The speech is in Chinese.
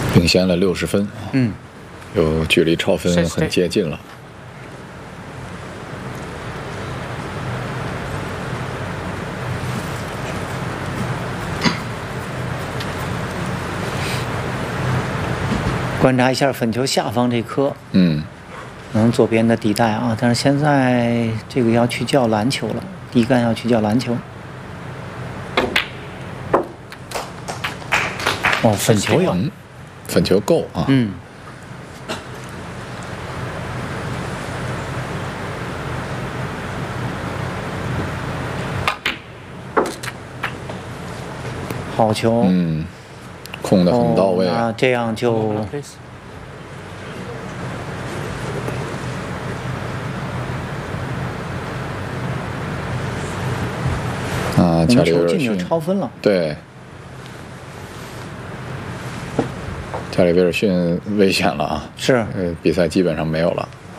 领先了60分， 嗯， 有距离超分很接近了。 观察一下粉球下方这颗， 嗯， 左边的底带啊，但是现在这个要去叫篮球了，底杆要去叫篮球。哦，粉球有， 粉球够啊。 嗯。好球。 嗯，控得很到位。 那这样就。 啊，家里威尔进逊就超分了。 对，家里威尔逊危险了啊！ 是， 比赛基本上没有了。